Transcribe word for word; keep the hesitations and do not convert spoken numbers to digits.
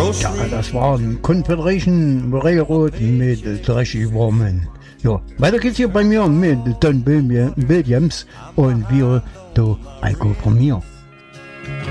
Ja, das waren Confederation Railroad mit Trashy Woman. Ja, weiter geht's hier bei mir mit Don Williams und wir, du Eiko von mir.